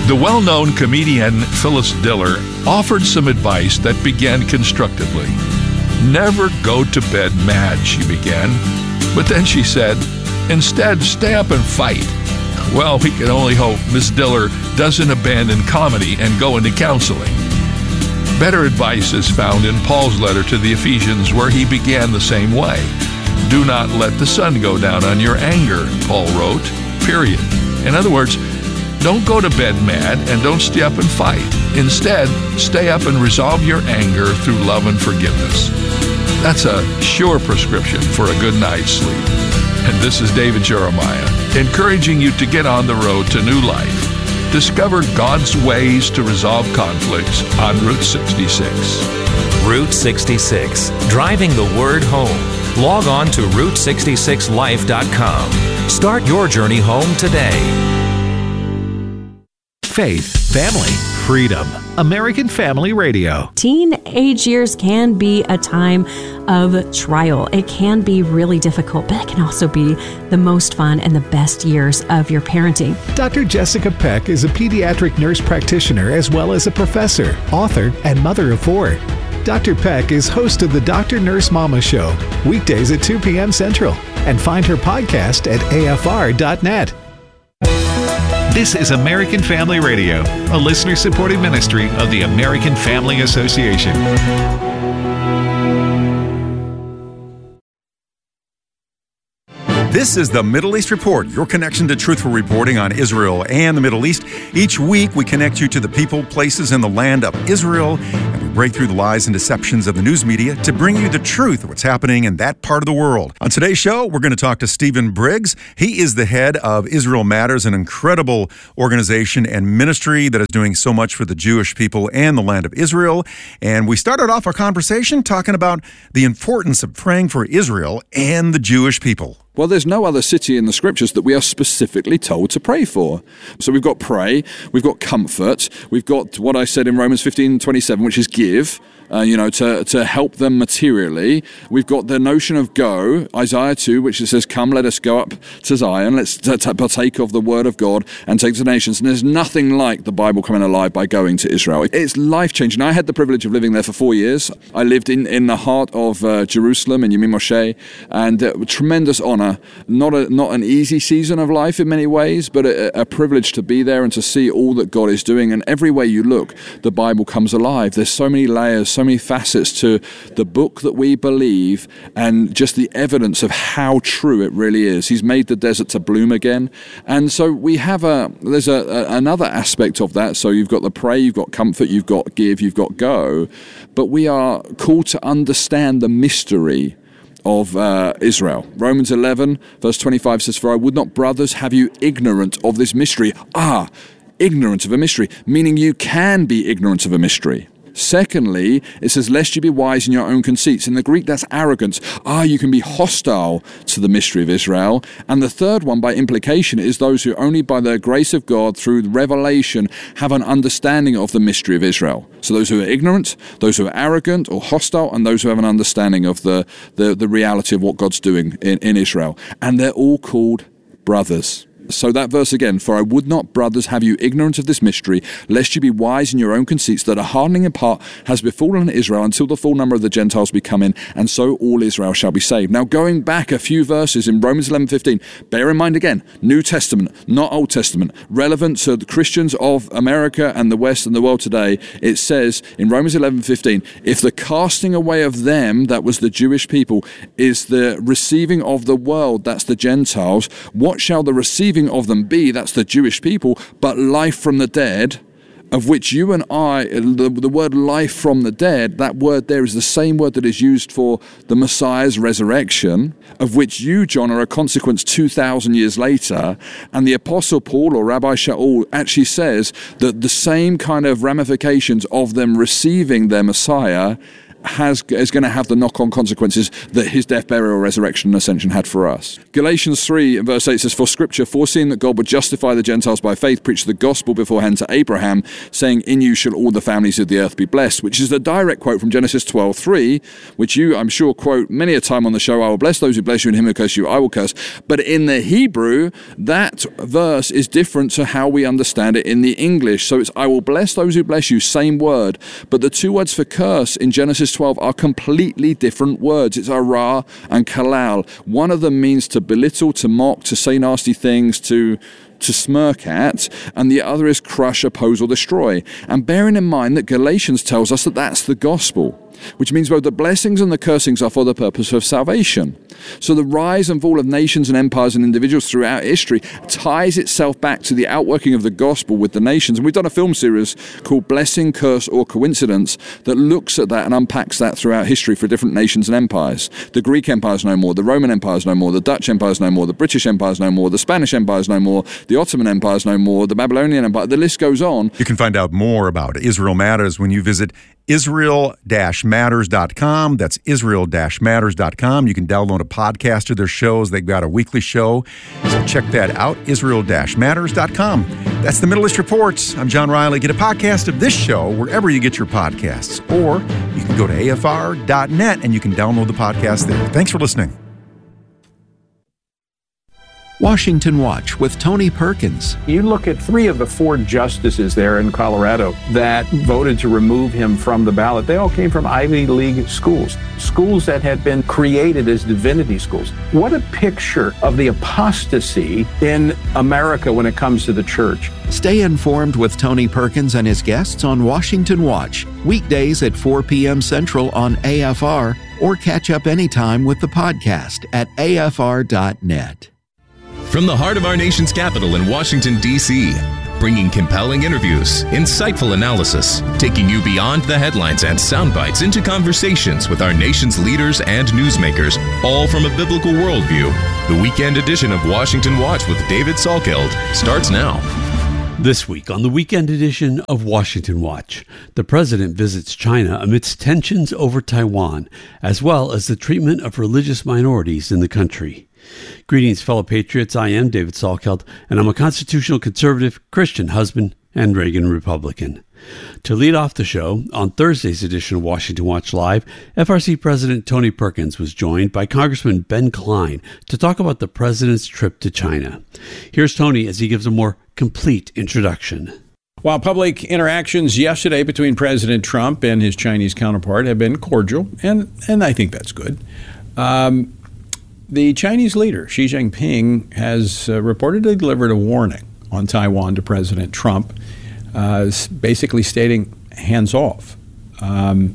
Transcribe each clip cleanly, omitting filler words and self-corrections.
The well-known comedian Phyllis Diller offered some advice that began constructively. Never go to bed mad, she began. But then she said, instead, stay up and fight. Well, we can only hope Miss Diller doesn't abandon comedy and go into counseling. Better advice is found in Paul's letter to the Ephesians, where he began the same way. Do not let the sun go down on your anger, Paul wrote, period. In other words, don't go to bed mad and don't stay up and fight. Instead, stay up and resolve your anger through love and forgiveness. That's a sure prescription for a good night's sleep. And this is David Jeremiah, encouraging you to get on the road to new life. Discover God's ways to resolve conflicts on Route 66. Route 66, driving the word home. Log on to Route66Life.com. Start your journey home today. Faith, family, freedom. American Family Radio. Teenage years can be a time of trial. It can be really difficult, but it can also be the most fun and the best years of your parenting. Dr. Jessica Peck is a pediatric nurse practitioner as well as a professor, author, and mother of 4. Dr. Peck is host of the Dr. Nurse Mama Show, weekdays at 2 p.m. Central, and find her podcast at afr.net. This is American Family Radio, a listener-supported ministry of the American Family Association. This is the Middle East Report, your connection to truthful reporting on Israel and the Middle East. Each week, we connect you to the people, places, and the land of Israel, and we break through the lies and deceptions of the news media to bring you the truth of what's happening in that part of the world. On today's show, we're going to talk to Stephen Briggs. He is the head of Israel Matters, an incredible organization and ministry that is doing so much for the Jewish people and the land of Israel. And we started off our conversation talking about the importance of praying for Israel and the Jewish people. Well, there's no other city in the scriptures that we are specifically told to pray for. So we've got pray, we've got comfort, we've got what I said in Romans 15:27, which is give, to help them materially. We've got the notion of go, Isaiah 2, which says, come, let us go up to Zion, let's partake of the word of God and take to the nations. And there's nothing like the Bible coming alive by going to Israel. It's life-changing. I had the privilege of living there for 4 years. I lived in the heart of Jerusalem, in Yemim Moshe, and tremendous honor. Not an easy season of life in many ways, but a privilege to be there and to see all that God is doing. And everywhere you look, the Bible comes alive. There's so many layers, so many facets to the book that we believe, and just the evidence of how true it really is. He's made the desert to bloom again. And so we have there's another aspect of that. So you've got the pray, you've got comfort, you've got give, you've got go. But we are called to understand the mystery of Israel. Romans 11, verse 25 says, for I would not, brothers, have you ignorant of this mystery. Ignorant of a mystery, meaning you can be ignorant of a mystery. Secondly, it says, lest you be wise in your own conceits. In the Greek, that's arrogance. You can be hostile to the mystery of Israel. And the third one, by implication, is those who only by the grace of God, through revelation, have an understanding of the mystery of Israel. So those who are ignorant, those who are arrogant or hostile, and those who have an understanding of the reality of what God's doing in Israel. And they're all called brothers. So that verse again, for I would not, brothers, have you ignorant of this mystery, lest you be wise in your own conceits, that a hardening in part has befallen Israel until the full number of the Gentiles be come in, and so all Israel shall be saved. Now, going back a few verses in Romans 11:15, bear in mind again, New Testament, not Old Testament, relevant to the Christians of America and the West and the world today. It says in Romans 11:15, if the casting away of them, that was the Jewish people, is the receiving of the world, that's the Gentiles, what shall the receiving of them be, that's the Jewish people, but life from the dead, of which you and I, the word life from the dead, that word there is the same word that is used for the Messiah's resurrection, of which you, John, are a consequence 2,000 years later. And the Apostle Paul, or Rabbi Shaul, actually says that the same kind of ramifications of them receiving their Messiah is going to have the knock-on consequences that his death, burial, resurrection, and ascension had for us. Galatians 3 and verse 8 says, "For Scripture, foreseeing that God would justify the Gentiles by faith, preached the gospel beforehand to Abraham, saying, 'In you shall all the families of the earth be blessed,'" which is a direct quote from Genesis 12:3, which you, I'm sure, quote many a time on the show. "I will bless those who bless you, and him who curse you, I will curse." But in the Hebrew, that verse is different to how we understand it in the English. So it's, "I will bless those who bless you," same word. But the two words for curse in Genesis 12 are completely different words. It's ara and kalal. One of them means to belittle, to mock, to say nasty things, to smirk at, and the other is crush, oppose, or destroy. And bearing in mind that Galatians tells us that that's the gospel, which means both the blessings and the cursings are for the purpose of salvation. So the rise and fall of nations and empires and individuals throughout history ties itself back to the outworking of the gospel with the nations. And we've done a film series called Blessing, Curse, or Coincidence that looks at that and unpacks that throughout history for different nations and empires. The Greek Empire is no more, the Roman Empire is no more, the Dutch Empire is no more, the British Empire is no more, the Spanish Empire is no more, the Ottoman Empire is no more, the Babylonian Empire, the list goes on. You can find out more about Israel Matters when you visit Israel-Matters.com. That's Israel-Matters.com. You can download a podcast of their shows. They've got a weekly show. So check that out, Israel-Matters.com. That's the Middle East Reports. I'm John Riley. Get a podcast of this show wherever you get your podcasts. Or you can go to AFR.net and you can download the podcast there. Thanks for listening. Washington Watch with Tony Perkins. You look at 3 of the 4 justices there in Colorado that voted to remove him from the ballot. They all came from Ivy League schools that had been created as divinity schools. What a picture of the apostasy in America when it comes to the church. Stay informed with Tony Perkins and his guests on Washington Watch, weekdays at 4 p.m. Central on AFR, or catch up anytime with the podcast at AFR.net. From the heart of our nation's capital in Washington, D.C., bringing compelling interviews, insightful analysis, taking you beyond the headlines and sound bites into conversations with our nation's leaders and newsmakers, all from a biblical worldview. The weekend edition of Washington Watch with David Salkeld starts now. This week on the weekend edition of Washington Watch, the president visits China amidst tensions over Taiwan, as well as the treatment of religious minorities in the country. Greetings, fellow patriots. I am David Salkeld, and I'm a constitutional conservative, Christian husband, and Reagan Republican. To lead off the show, on Thursday's edition of Washington Watch Live, FRC President Tony Perkins was joined by Congressman Ben Cline to talk about the president's trip to China. Here's Tony as he gives a more complete introduction. While public interactions yesterday between President Trump and his Chinese counterpart have been cordial, and I think that's good, the Chinese leader, Xi Jinping, has reportedly delivered a warning on Taiwan to President Trump, basically stating, hands off. I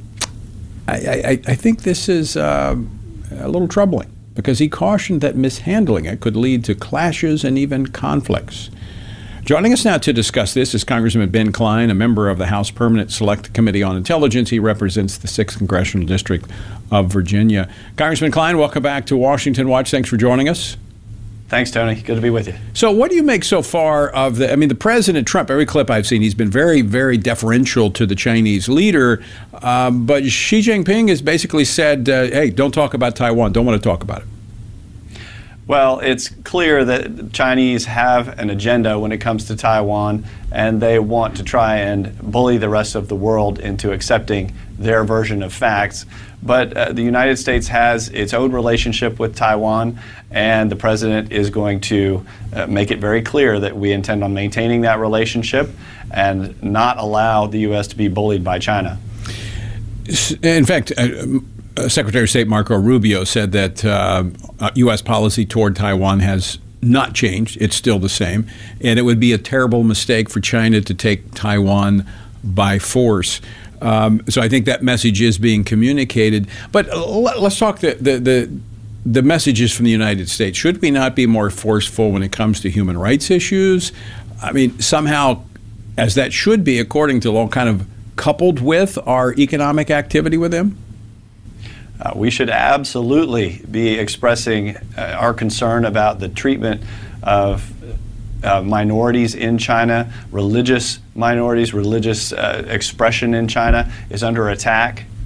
think this is a little troubling because he cautioned that mishandling it could lead to clashes and even conflicts. Joining us now to discuss this is Congressman Ben Cline, a member of the House Permanent Select Committee on Intelligence. He represents the 6th Congressional District of Virginia. Congressman Cline, welcome back to Washington Watch. Thanks for joining us. Thanks, Tony. Good to be with you. So what do you make so far of the President Trump, every clip I've seen, he's been very, very deferential to the Chinese leader, but Xi Jinping has basically said, hey, don't talk about Taiwan, don't want to talk about it. Well, it's clear that Chinese have an agenda when it comes to Taiwan, and they want to try and bully the rest of the world into accepting their version of facts. But the United States has its own relationship with Taiwan, and the president is going to make it very clear that we intend on maintaining that relationship and not allow the U.S. to be bullied by China. In fact, Secretary of State Marco Rubio said that U.S. policy toward Taiwan has not changed. It's still the same. And it would be a terrible mistake for China to take Taiwan by force. So I think that message is being communicated. But let's talk the messages from the United States. Should we not be more forceful when it comes to human rights issues? I mean, somehow, as that should be, according to law, kind of coupled with our economic activity with them? We should absolutely be expressing our concern about the treatment of minorities in China. Religious minorities, religious expression in China is under attack.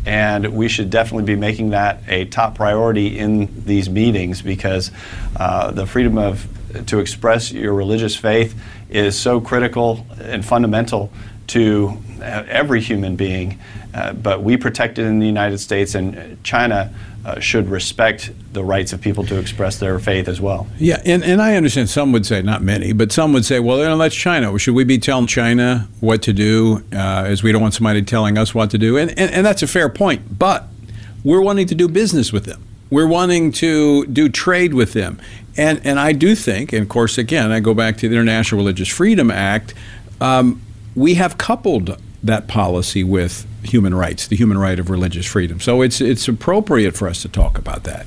And we should definitely be making that a top priority in these meetings, because the freedom to express your religious faith is so critical and fundamental to every human being. But we protect it in the United States, and China should respect the rights of people to express their faith as well. Yeah, and I understand some would say, not many, but some would say, well, that's China. Should we be telling China what to do, as we don't want somebody telling us what to do? And that's a fair point, but we're wanting to do business with them. We're wanting to do trade with them. And I do think, and of course, again, I go back to the International Religious Freedom Act, we have coupled that policy with human rights, the human right of religious freedom. So it's appropriate for us to talk about that.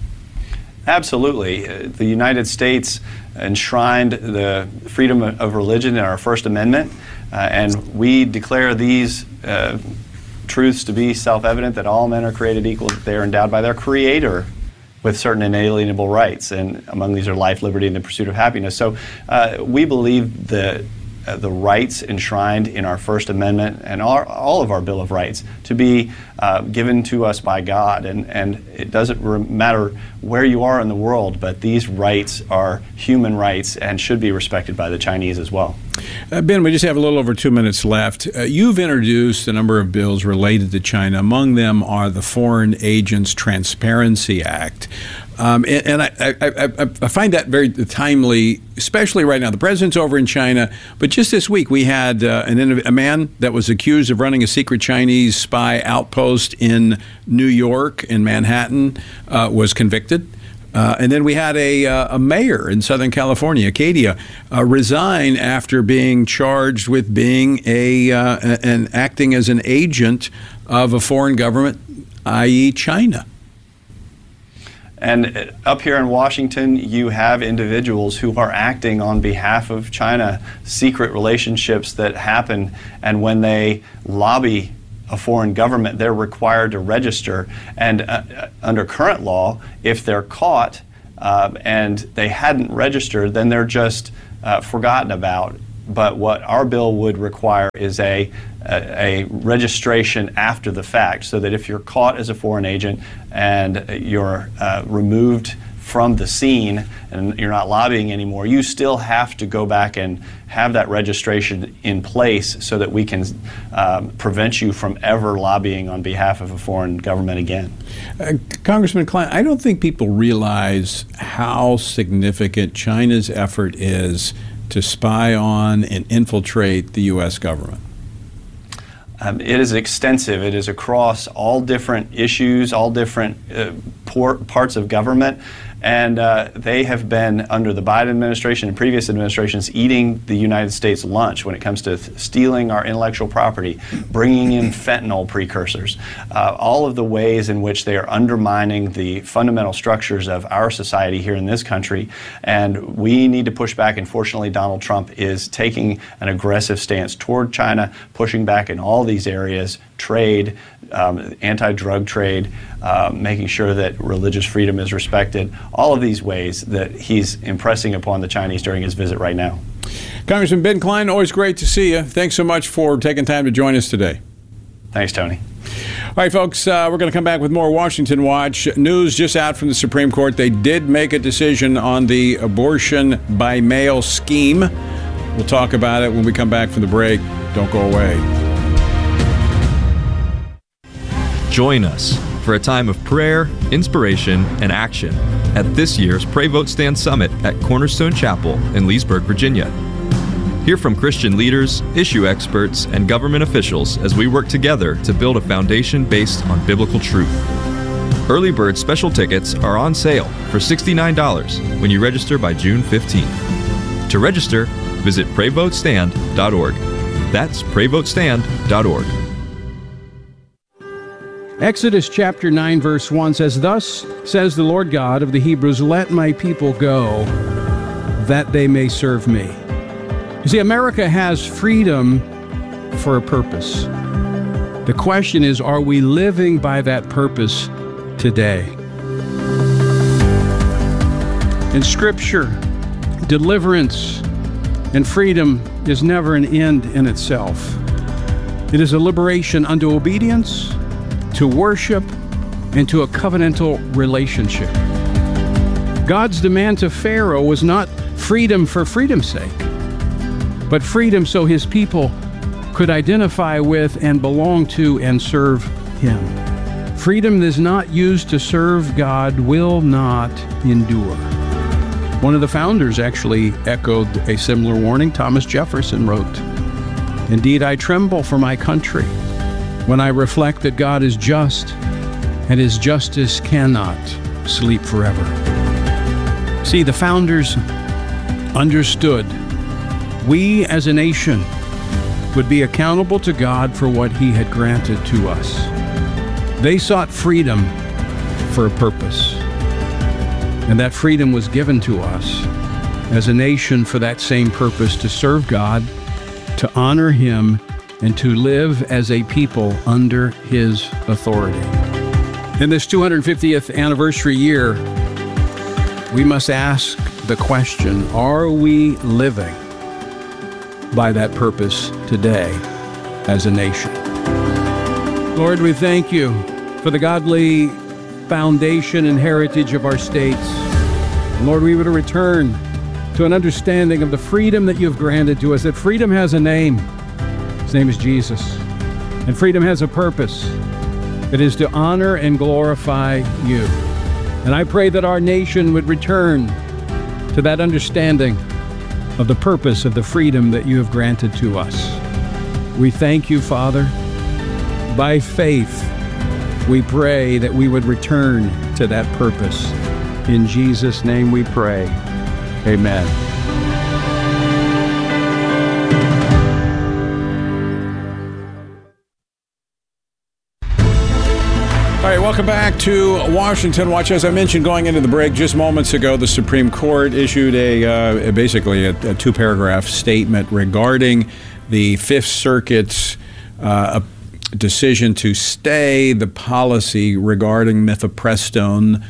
Absolutely. The United States enshrined the freedom of religion in our First Amendment, and we declare these truths to be self-evident, that all men are created equal, that they are endowed by their Creator with certain inalienable rights, and among these are life, liberty, and the pursuit of happiness. So we believe that the rights enshrined in our First Amendment and all of our Bill of Rights to be given to us by God. And it doesn't matter where you are in the world, but these rights are human rights and should be respected by the Chinese as well. Ben, we just have a little over 2 minutes left. You've introduced a number of bills related to China. Among them are the Foreign Agents Transparency Act. And I find that very timely, especially right now. The president's over in China, but just this week we had a man that was accused of running a secret Chinese spy outpost in New York, in Manhattan, was convicted. And then we had a mayor in Southern California, Acadia, resign after being charged with being and acting as an agent of a foreign government, i.e. China. And up here in Washington, you have individuals who are acting on behalf of China, secret relationships that happen, and when they lobby a foreign government, they're required to register. And under current law, if they're caught and they hadn't registered, then they're just forgotten about. But what our bill would require is a registration after the fact, so that if you're caught as a foreign agent and you're removed from the scene and you're not lobbying anymore, you still have to go back and have that registration in place so that we can prevent you from ever lobbying on behalf of a foreign government again. Congressman Klein, I don't think people realize how significant China's effort is to spy on and infiltrate the U.S. government. It is extensive. It is across all different issues, all different parts of government. And they have been, under the Biden administration and previous administrations, eating the United States lunch when it comes to stealing our intellectual property, bringing in fentanyl precursors, all of the ways in which they are undermining the fundamental structures of our society here in this country. And we need to push back. And fortunately, Donald Trump is taking an aggressive stance toward China, pushing back in all these areas: trade, anti-drug trade, making sure that religious freedom is respected, all of these ways that he's impressing upon the Chinese during his visit right now. Congressman Ben Klein, always great to see you. Thanks so much for taking time to join us today. Thanks, Tony. All right, folks, we're going to come back with more Washington Watch. News just out from the Supreme Court. They did make a decision on the abortion by mail scheme. We'll talk about it when we come back from the break. Don't go away. Join us for a time of prayer, inspiration, and action at this year's Pray Vote Stand Summit at Cornerstone Chapel in Leesburg, Virginia. Hear from Christian leaders, issue experts, and government officials as we work together to build a foundation based on biblical truth. Early bird special tickets are on sale for $69 when you register by June 15th. To register, visit PrayVoteStand.org. That's PrayVoteStand.org. Exodus chapter 9, verse 1 says, "Thus says the Lord God of the Hebrews, let my people go, that they may serve me." You see, America has freedom for a purpose. The question is, are we living by that purpose today? In Scripture, deliverance and freedom is never an end in itself. It is a liberation unto obedience to worship, and to a covenantal relationship. God's demand to Pharaoh was not freedom for freedom's sake, but freedom so his people could identify with and belong to and serve him. Freedom that is not used to serve God will not endure. One of the founders actually echoed a similar warning. Thomas Jefferson wrote, "Indeed, I tremble for my country when I reflect that God is just and his justice cannot sleep forever." See, the founders understood we as a nation would be accountable to God for what he had granted to us. They sought freedom for a purpose, and that freedom was given to us as a nation for that same purpose, to serve God, to honor him, and to live as a people under his authority. In this 250th anniversary year, we must ask the question, are we living by that purpose today as a nation? Lord, we thank you for the godly foundation and heritage of our states. And Lord, we would return to an understanding of the freedom that you've granted to us, that freedom has a name. His name is Jesus. And freedom has a purpose. It is to honor and glorify you. And I pray that our nation would return to that understanding of the purpose of the freedom that you have granted to us. We thank you, Father. By faith, we pray that we would return to that purpose. In Jesus' name we pray. Amen. All right, welcome back to Washington Watch. As I mentioned going into the break just moments ago, the Supreme Court issued basically a two-paragraph statement regarding the Fifth Circuit's decision to stay the policy regarding mifepristone.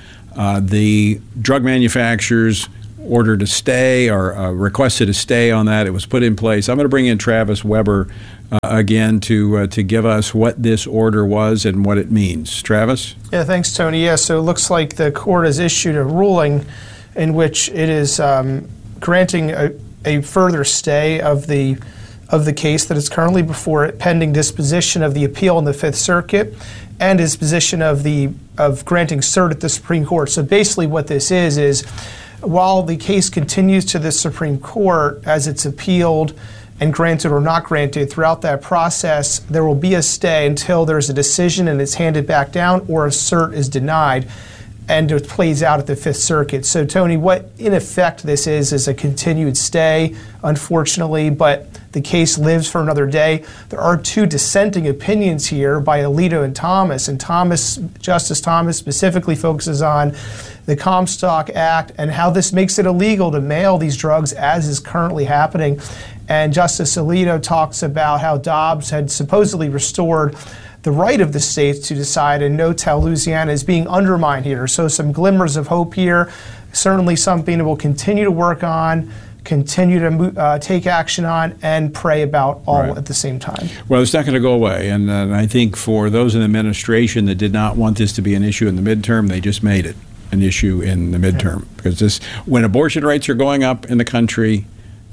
The drug manufacturers ordered to stay or requested a stay on that. It was put in place. I'm going to bring in Travis Weber again to give us what this order was and what it means. Travis? Yeah, thanks, Tony. Yeah, so it looks like the court has issued a ruling in which it is granting a further stay of the case that is currently before it, pending disposition of the appeal in the Fifth Circuit and disposition of granting cert at the Supreme Court. So basically what this is while the case continues to the Supreme Court as it's appealed and granted or not granted, throughout that process, there will be a stay until there's a decision and it's handed back down or a cert is denied and it plays out at the Fifth Circuit. So, Tony, what in effect this is a continued stay, unfortunately, but the case lives for another day. There are two dissenting opinions here by Alito and Thomas, Justice Thomas specifically focuses on the Comstock Act and how this makes it illegal to mail these drugs as is currently happening. And Justice Alito talks about how Dobbs had supposedly restored the right of the states to decide, and no-tell Louisiana is being undermined here. So some glimmers of hope here, certainly something that we'll continue to work on, continue to take action on, and pray about all at the same time. Well, it's not going to go away, and I think for those in the administration that did not want this to be an issue in the midterm, they just made it an issue in the midterm. Because when abortion rates are going up in the country,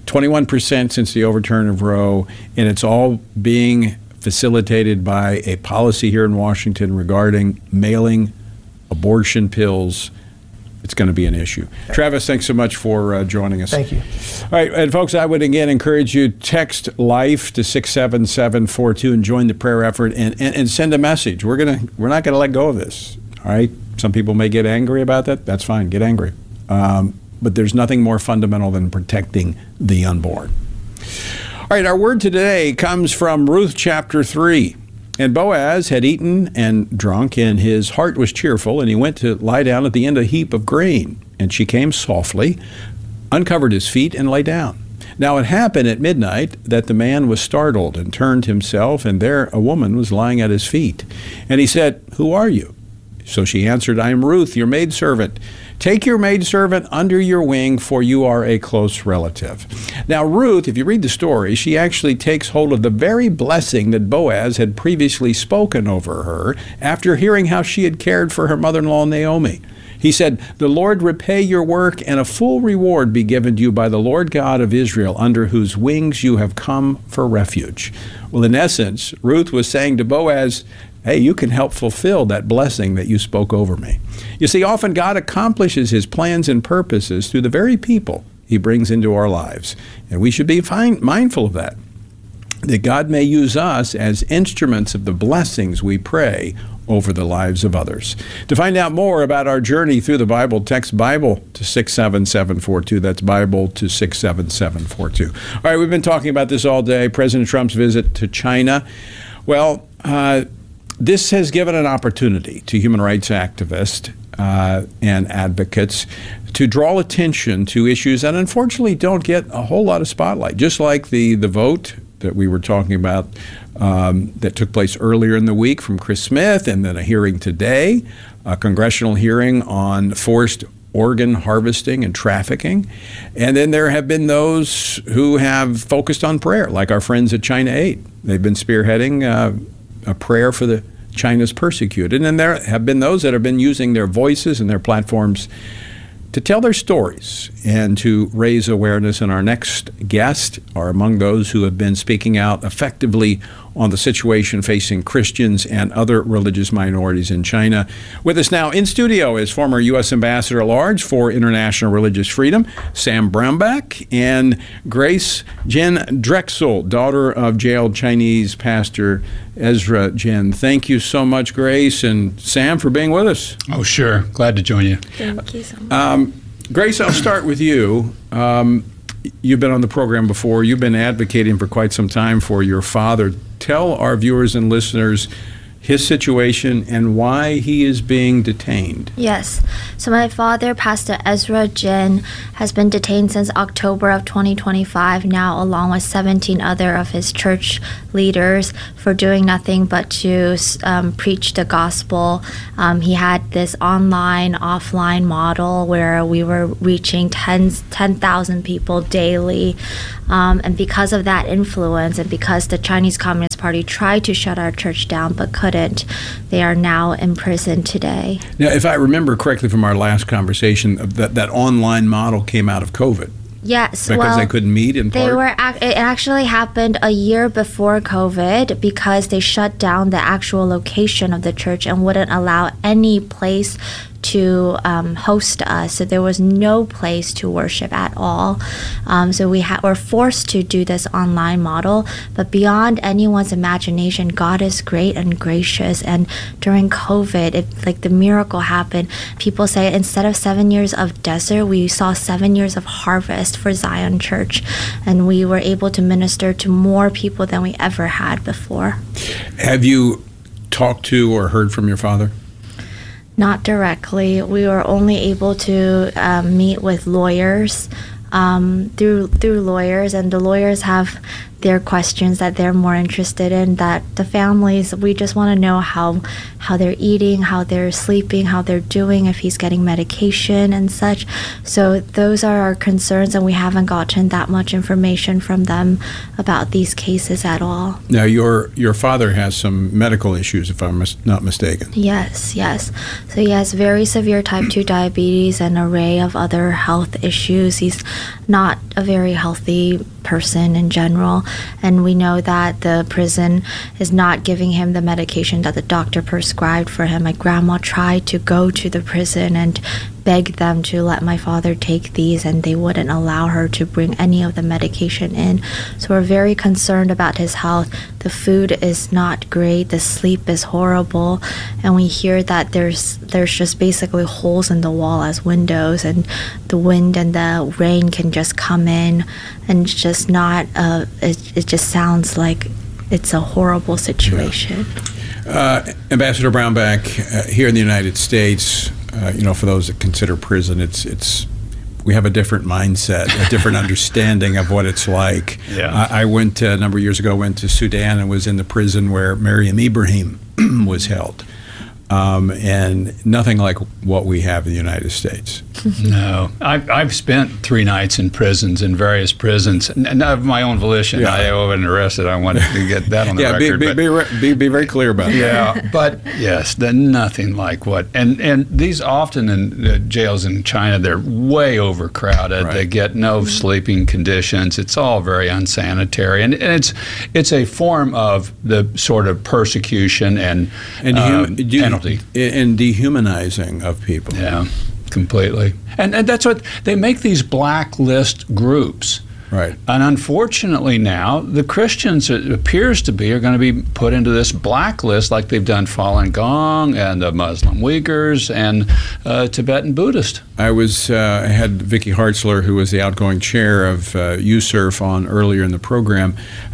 21% since the overturn of Roe, and it's all being facilitated by a policy here in Washington regarding mailing abortion pills, it's going to be an issue. Travis, thanks so much for joining us. Thank you. All right, and folks, I would again encourage you, text LIFE to 67742 and join the prayer effort and send a message. We're not going to let go of this. All right, some people may get angry about that. That's fine. Get angry. But there's nothing more fundamental than protecting the unborn. All right, our word today comes from Ruth chapter 3. And Boaz had eaten and drunk, and his heart was cheerful, and he went to lie down at the end of a heap of grain. And she came softly, uncovered his feet, and lay down. Now it happened at midnight that the man was startled and turned himself, and there a woman was lying at his feet. And he said, "Who are you?" So she answered, "I am Ruth, your maidservant. Take your maidservant under your wing, for you are a close relative. Now, Ruth, if you read the story, she actually takes hold of the very blessing that Boaz had previously spoken over her after hearing how she had cared for her mother-in-law, Naomi. He said, "The Lord repay your work, and a full reward be given to you by the Lord God of Israel, under whose wings you have come for refuge." Well, in essence, Ruth was saying to Boaz, hey, you can help fulfill that blessing that you spoke over me. You see, often God accomplishes his plans and purposes through the very people he brings into our lives, and we should be mindful of that God may use us as instruments of the blessings we pray over the lives of others. To find out more about our journey through the Bible, text Bible to 67742. That's Bible to 67742. All right, we've been talking about this all day, President Trump's visit to China. Well, this has given an opportunity to human rights activists and advocates to draw attention to issues that unfortunately don't get a whole lot of spotlight, just like the vote that we were talking about that took place earlier in the week from Chris Smith, and then a hearing today, a congressional hearing on forced organ harvesting and trafficking. And then there have been those who have focused on prayer, like our friends at China Aid. They've been spearheading a prayer for the China's persecuted. And there have been those that have been using their voices and their platforms to tell their stories and to raise awareness. And our next guests are among those who have been speaking out effectively on the situation facing Christians and other religious minorities in China. With us now in studio is former U.S. Ambassador at Large for International Religious Freedom, Sam Brownback, and Grace Jen Drexel, daughter of jailed Chinese pastor Ezra Jen. Thank you so much, Grace and Sam, for being with us. Oh, sure. Glad to join you. Thank you so much. Grace, I'll start with you. You've been on the program before. You've been advocating for quite some time for your father. Tell our viewers and listeners his situation and why he is being detained. Yes. So my father, Pastor Ezra Jin, has been detained since October of 2025 now, along with 17 other of his church leaders, for doing nothing but to preach the gospel. He had this online, offline model where we were reaching 10,000 people daily. And because of that influence, and because the Chinese Communist Party tried to shut our church down but couldn't, they are now in prison today. Now, if I remember correctly from our last conversation, that online model came out of COVID. Yes, because they couldn't meet in part? It actually happened a year before COVID, because they shut down the actual location of the church and wouldn't allow any place to host us. So there was no place to worship at all. So we were forced to do this online model. But beyond anyone's imagination, God is great and gracious. And during COVID, the miracle happened. People say instead of 7 years of desert, we saw 7 years of harvest for Zion Church. And we were able to minister to more people than we ever had before. Have you talked to or heard from your father? Not directly. We were only able to meet with lawyers through lawyers, and the lawyers have their questions that they're more interested in. That the families, we just want to know how they're eating, how they're sleeping, how they're doing, if he's getting medication and such. So those are our concerns, and we haven't gotten that much information from them about these cases at all. Now, your father has some medical issues, if I'm not mistaken. Yes. So he has very severe type 2 diabetes and an array of other health issues. He's not a very healthy person in general, and we know that the prison is not giving him the medication that the doctor prescribed for him. My grandma tried to go to the prison and beg them to let my father take these, and they wouldn't allow her to bring any of the medication in. So we're very concerned about his health. The food is not great, the sleep is horrible, and we hear that there's just basically holes in the wall as windows, and the wind and the rain can just come in, and it's just not it just sounds like it's a horrible situation. Ambassador Brownback, here in the United States, for those that consider prison, we have a different mindset, a different understanding of what it's like. Yeah. I went a number of years ago, to Sudan and was in the prison where Miriam Ibrahim was held. and nothing like what we have in the United States. No. I've spent 3 nights in prisons, in various prisons, and of my own volition. Yeah. I wasn't arrested. I wanted to get that on the record. Be very clear about that. Yeah, but yes, nothing like what. And these often in the jails in China, they're way overcrowded. Right. They get no sleeping conditions. It's all very unsanitary, and it's a form of the sort of persecution and penalty and dehumanizing of people. Yeah. Completely. And that's what they make, these blacklist groups. Right. And unfortunately now, the Christians, it appears to be, are going to be put into this blacklist like they've done Falun Gong and the Muslim Uyghurs and Tibetan Buddhist. I had Vicky Hartzler, who was the outgoing chair of USERF, on earlier in the program.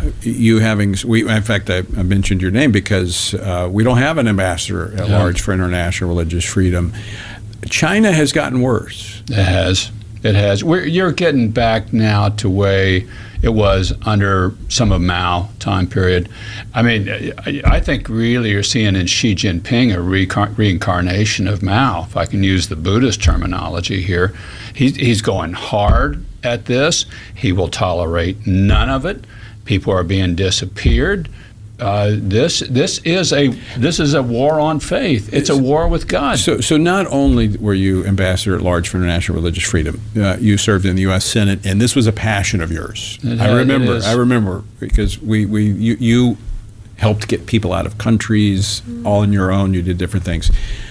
In fact, I mentioned your name because we don't have an ambassador at large for international religious freedom. China has gotten worse. It has. You're getting back now to way it was under some of Mao time period. I mean, I think really you're seeing in Xi Jinping a reincarnation of Mao, if I can use the Buddhist terminology here. He's going hard at this. He will tolerate none of it. People are being disappeared. This is a war on faith. It's a war with God. So not only were you ambassador at large for international religious freedom, you served in the U.S. Senate, and this was a passion of yours. I remember because you helped get people out of countries all on your own. You did different things.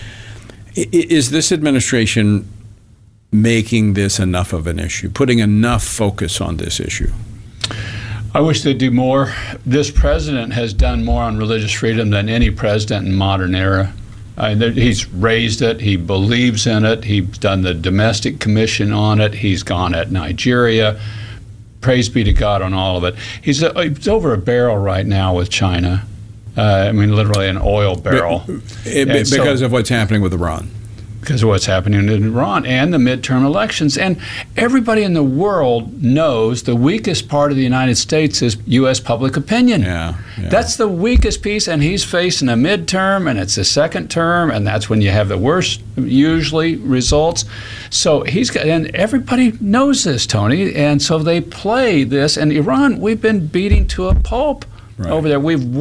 Is this administration making this enough of an issue, putting enough focus on this issue? I wish they'd do more. This president has done more on religious freedom than any president in modern era. He's raised it. He believes in it. He's done the domestic commission on it. He's gone at Nigeria. Praise be to God on all of it. He's over a barrel right now with China. Literally an oil barrel. Because of what's happening with Iran. Because of what's happening in Iran and the midterm elections. And everybody in the world knows the weakest part of the United States is U.S. public opinion. Yeah. That's the weakest piece, and he's facing a midterm, and it's a second term, and that's when you have the worst, usually, results. So and everybody knows this, Tony, and so they play this. And Iran, we've been beating to a pulp over there. We've